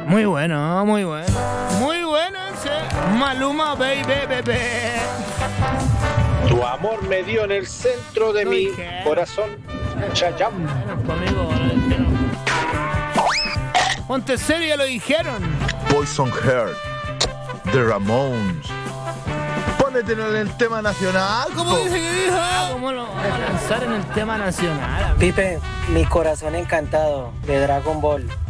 Muy bueno, muy bueno. Muy bueno ese Maluma, baby, bebé. Tu amor me dio en el centro de mi corazón. Chayam. Conmigo lo dijeron. Ponte serio, lo dijeron. Poison Heart, The Ramones. Pónetelo en el tema nacional. ¿Cómo dice que dijo? ¿Cómo lo va a lanzar en el tema nacional? Pipe, mi corazón encantado de Dragon Ball.